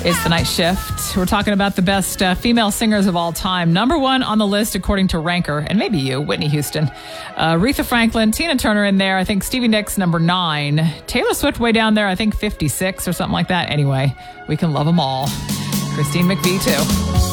It's The Night Shift. We're talking about the best female singers of all time. Number one on the list, according to Ranker, and maybe you, Whitney Houston. Aretha Franklin, Tina Turner in there. I think Stevie Nicks, number 9. Taylor Swift way down there, I think 56 or something like that. Anyway, we can love them all. Christine McVie, too.